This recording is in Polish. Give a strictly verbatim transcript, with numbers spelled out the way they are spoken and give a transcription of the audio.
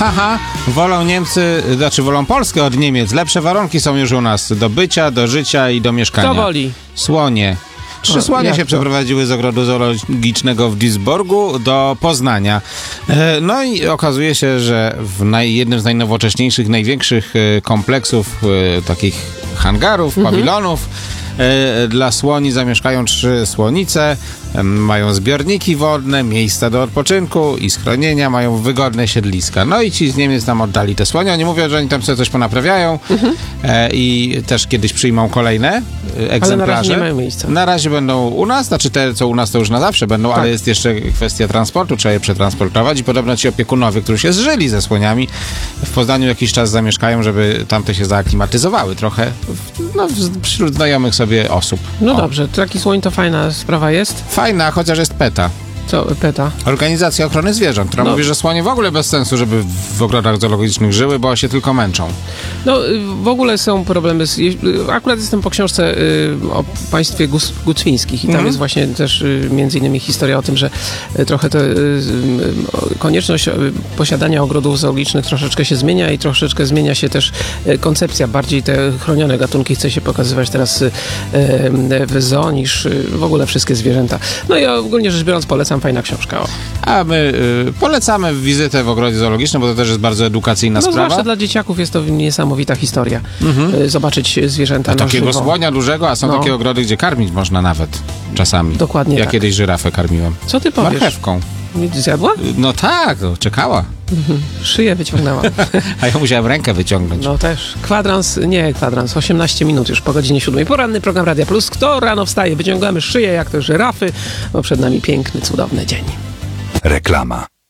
Haha, wolą Niemcy, znaczy wolą Polskę od Niemiec. Lepsze warunki są już u nas do bycia, do życia i do mieszkania. Kto woli? Słonie. Trzy O, słonie jak się to? przeprowadziły z ogrodu zoologicznego w Duisburgu do Poznania. E, No i okazuje się, że w naj, jednym z najnowocześniejszych, największych e, kompleksów e, takich hangarów, Mhm. pawilonów e, dla słoni zamieszkają trzy słonice. E, Mają zbiorniki wodne, miejsca do odpoczynku i schronienia, mają wygodne siedliska. No i ci z Niemiec tam oddali te słonie. Oni mówią, że oni tam sobie coś ponaprawiają e, i też kiedyś przyjmą kolejne e, egzemplarze. Ale na razie nie mają miejsca. Na razie będą u nas, znaczy te, co u nas to już na zawsze będą, Tak. ale jest jeszcze kwestia transportu, trzeba je przetransportować i podobno ci opiekunowie, którzy się zżyli ze słoniami, w Poznaniu jakiś czas zamieszkają, żeby tamte się zaaklimatyzowały trochę w- no, w- wśród znajomych sobie osób. No O. dobrze, taki słoń to fajna sprawa jest. Fajna, chociaż jest PETA. Co, PETA? Organizacja Ochrony Zwierząt, która No. mówi, że słonie w ogóle bez sensu, żeby w ogrodach zoologicznych żyły, bo się tylko męczą. No y, w ogóle są problemy. Z, y, akurat jestem po książce y, o państwie Gus, Gucwińskich i tam Mhm. jest właśnie też y, między innymi historia o tym, że y, trochę to y, y, konieczność y, posiadania ogrodów zoologicznych troszeczkę się zmienia i troszeczkę zmienia się też y, koncepcja. Bardziej te chronione gatunki chce się pokazywać teraz y, y, w zoo niż y, w ogóle wszystkie zwierzęta. No i ogólnie rzecz biorąc polecam, fajna książka. O. A my y, polecamy wizytę w ogrodzie zoologicznym, bo to też jest bardzo edukacyjna No sprawa. zwłaszcza dla dzieciaków jest to niesamowita historia. Y, Zobaczyć zwierzęta A na takiego żywo. słonia dużego, a są No. takie ogrody, gdzie karmić można nawet czasami. Dokładnie Ja tak. kiedyś żyrafę karmiłem. Co ty powiesz? Marchewką. Zjadła? No tak, no, czekała. Szyję wyciągnęła. A ja musiałem rękę wyciągnąć. No też. Kwadrans, nie kwadrans, osiemnaście minut już po godzinie siódmej. Poranny program Radia Plus. Kto rano wstaje? Wyciągamy szyję jak to żyrafy, bo przed nami piękny, cudowny dzień. Reklama.